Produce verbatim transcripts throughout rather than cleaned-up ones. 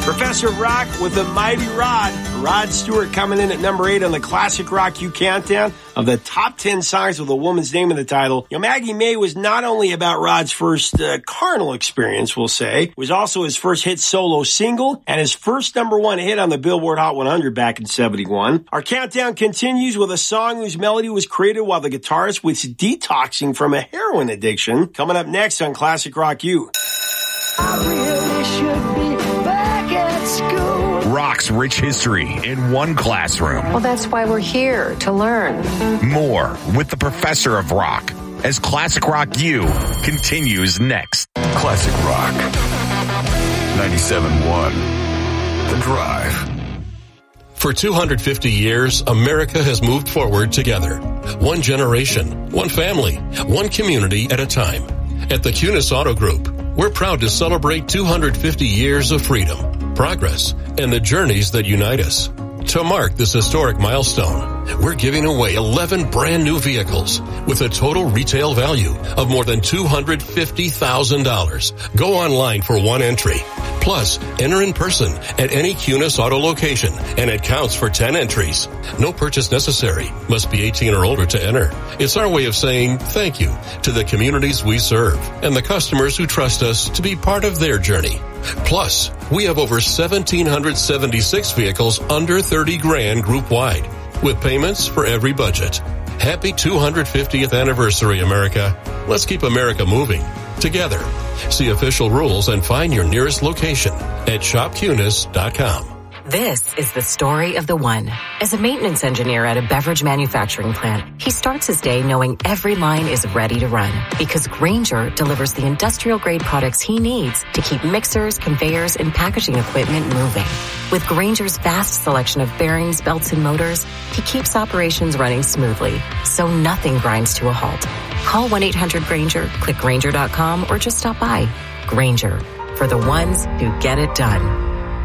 Professor of Rock with the Mighty Rod. Rod Stewart coming in at number eight on the Classic Rock U Countdown of the top ten songs with a woman's name in the title. You know, Maggie May was not only about Rod's first uh, carnal experience, we'll say, it was also his first hit solo single and his first number one hit on the Billboard Hot one hundred back in seventy-one. Our countdown continues with a song whose melody was created while the guitarist was detoxing from a heroin addiction. Coming up next on Classic Rock U. I really should be back at school. Rock's rich history in one classroom. Well, that's why we're here, to learn. More with the Professor of Rock as Classic Rock U continues next. Classic Rock ninety-seven point one, The Drive. For two hundred fifty years, America has moved forward together. One generation, one family, one community at a time. At the Cunis Auto Group, we're proud to celebrate two hundred fifty years of freedom, progress, and the journeys that unite us. To mark this historic milestone, we're giving away eleven brand new vehicles with a total retail value of more than two hundred fifty thousand dollars. Go online for one entry. Plus, enter in person at any Cunis Auto location, and it counts for ten entries. No purchase necessary. Must be eighteen or older to enter. It's our way of saying thank you to the communities we serve and the customers who trust us to be part of their journey. Plus, we have over one thousand seven hundred seventy-six vehicles under thirty grand group wide, with payments for every budget. Happy two hundred fiftieth anniversary, America. Let's keep America moving together. See official rules and find your nearest location at shop cunis dot com. This is the story of the one. As a maintenance engineer at a beverage manufacturing plant, he starts his day knowing every line is ready to run because Grainger delivers the industrial-grade products he needs to keep mixers, conveyors, and packaging equipment moving. With Grainger's vast selection of bearings, belts, and motors, he keeps operations running smoothly, so nothing grinds to a halt. Call one eight hundred Grainger, click Grainger dot com, or just stop by. Grainger, for the ones who get it done.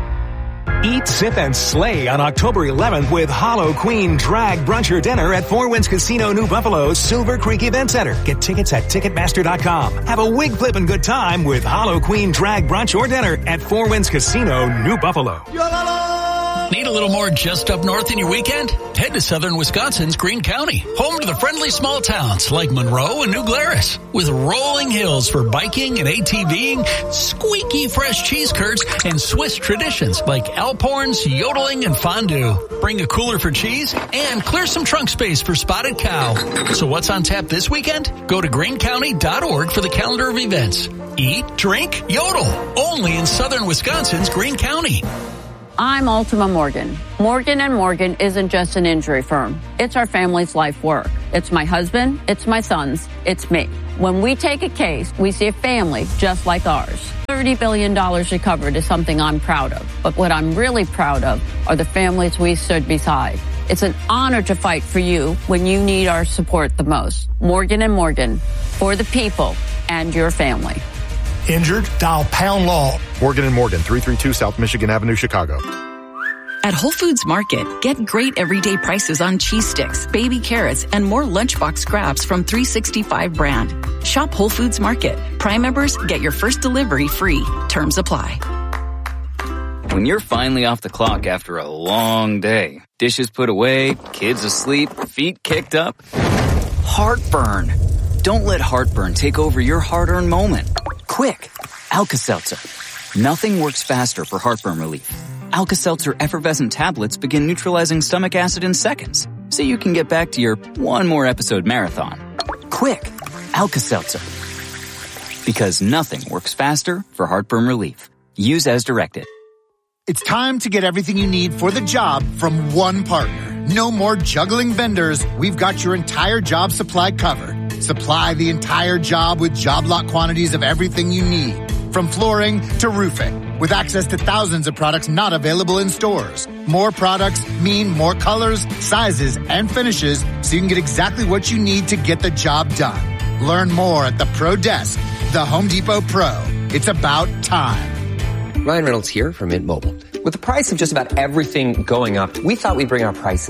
Eat, sip, and slay on October eleventh with Hollow Queen Drag Brunch or Dinner at Four Winds Casino New Buffalo's Silver Creek Event Center. Get tickets at Ticketmaster dot com. Have a wig flippin' good time with Hollow Queen Drag Brunch or Dinner at Four Winds Casino New Buffalo. Need a little more just up north in your weekend? Head to southern Wisconsin's Greene County, home to the friendly small towns like Monroe and New Glarus, with rolling hills for biking and ATVing, squeaky fresh cheese curds, and Swiss traditions like Alphorns, yodeling, and fondue. Bring a cooler for cheese and clear some trunk space for spotted cow. So what's on tap this weekend? Go to greene county dot org for the calendar of events. Eat, drink, yodel, only in southern Wisconsin's Greene County. I'm Ultima Morgan. Morgan and Morgan isn't just an injury firm. It's our family's life work. It's my husband, it's my sons, it's me. When we take a case, we see a family just like ours. thirty billion dollars recovered is something I'm proud of. But what I'm really proud of are the families we stood beside. It's an honor to fight for you when you need our support the most. Morgan and Morgan, for the people and your family. Injured? Dial Pound Law. Morgan and Morgan, three thirty-two South Michigan Avenue, Chicago. At Whole Foods Market, get great everyday prices on cheese sticks, baby carrots, and more lunchbox scraps from three sixty-five brand. Shop Whole Foods Market. Prime members get your first delivery free. Terms apply. When you're finally off the clock after a long day, dishes put away, kids asleep, feet kicked up, heartburn. Don't let heartburn take over your hard-earned moment. Quick, Alka-Seltzer. Nothing works faster for heartburn relief. Alka-Seltzer effervescent tablets begin neutralizing stomach acid in seconds, so you can get back to your one more episode marathon. Quick, Alka-Seltzer. Because nothing works faster for heartburn relief. Use as directed. It's time to get everything you need for the job from one partner. No more juggling vendors. We've got your entire job supply covered. Supply the entire job with job lot quantities of everything you need, from flooring to roofing, with access to thousands of products not available in stores. More products mean more colors, sizes, and finishes, so you can get exactly what you need to get the job done. Learn more at the Pro Desk, the Home Depot Pro. It's about time. Ryan Reynolds here from Mint Mobile. With the price of just about everything going up, we thought we'd bring our prices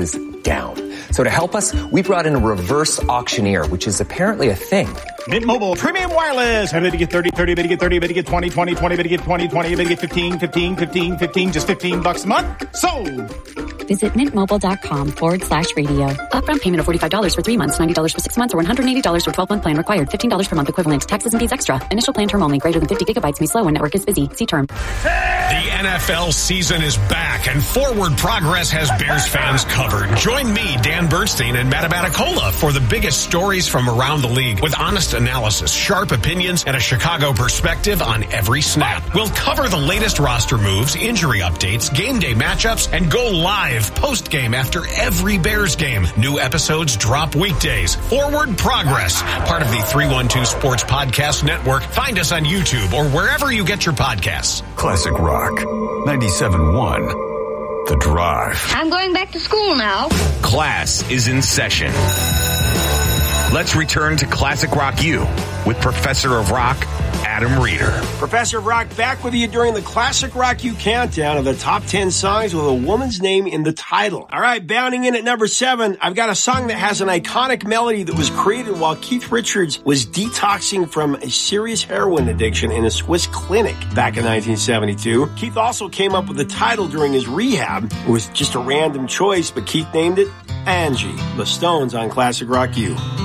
down. So to help us, we brought in a reverse auctioneer, which is apparently a thing. Mint Mobile Premium Wireless. How to get thirty, thirty, how to get thirty, how to get twenty, twenty, twenty, how to get twenty, twenty, how to get fifteen, fifteen, fifteen, fifteen, just fifteen bucks a month. Sold! Visit mintmobile.com forward slash radio. Upfront payment of forty-five dollars for three months, ninety dollars for six months, or one hundred eighty dollars for twelve-month plan required. fifteen dollars per month equivalent. Taxes and fees extra. Initial plan term only. Greater than fifty gigabytes may slow when network is busy. See term. The N F L season is back, and Forward Progress has Bears fans covered. Join me, Dan Bernstein, and Matt Abaticola for the biggest stories from around the league with honest analysis, sharp opinions, and a Chicago perspective on every snap. We'll cover the latest roster moves, injury updates, game day matchups, and go live post-game after every Bears game. New episodes drop weekdays. Forward Progress, part of the three one two Sports Podcast Network. Find us on YouTube or wherever you get your podcasts. Classic Rock, ninety-seven one, The Drive. I'm going back to school now. Class is in session. Let's return to Classic Rock U with Professor of Rock, Adam Reeder. Professor of Rock back with you during the Classic Rock U countdown of the top ten songs with a woman's name in the title. All right, bounding in at number seven, I've got a song that has an iconic melody that was created while Keith Richards was detoxing from a serious heroin addiction in a Swiss clinic back in nineteen seventy-two. Keith also came up with the title during his rehab. It was just a random choice, but Keith named it Angie. The Stones on Classic Rock U.